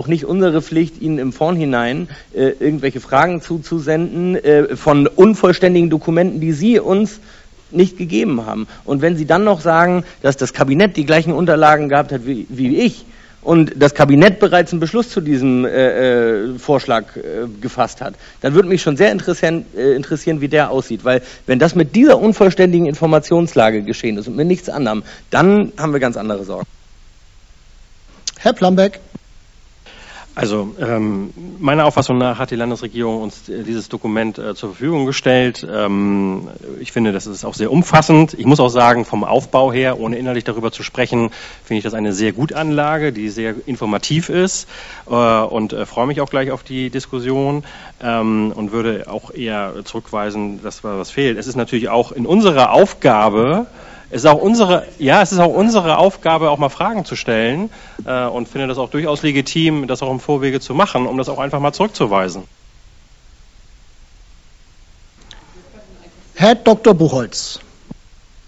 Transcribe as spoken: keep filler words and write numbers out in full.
nicht unsere Pflicht, Ihnen im Vornhinein äh, irgendwelche Fragen zuzusenden äh, von unvollständigen Dokumenten, die Sie uns nicht gegeben haben. Und wenn Sie dann noch sagen, dass das Kabinett die gleichen Unterlagen gehabt hat wie, wie ich und das Kabinett bereits einen Beschluss zu diesem äh, äh, Vorschlag äh, gefasst hat, dann würde mich schon sehr interessieren, äh, interessieren, wie der aussieht. Weil wenn das mit dieser unvollständigen Informationslage geschehen ist und mit nichts anderem, dann haben wir ganz andere Sorgen. Herr Plambeck. Also ähm, meiner Auffassung nach hat die Landesregierung uns dieses Dokument äh, zur Verfügung gestellt. Ähm, ich finde, das ist auch sehr umfassend. Ich muss auch sagen, vom Aufbau her, ohne inhaltlich darüber zu sprechen, finde ich das eine sehr gute Anlage, die sehr informativ ist äh, und äh, freue mich auch gleich auf die Diskussion ähm, und würde auch eher zurückweisen, dass was fehlt. Es ist natürlich auch in unserer Aufgabe, Es ist auch unsere, ja, es ist auch unsere Aufgabe, auch mal Fragen zu stellen äh, und finde das auch durchaus legitim, das auch im Vorwege zu machen, um das auch einfach mal zurückzuweisen. Herr Doktor Buchholz.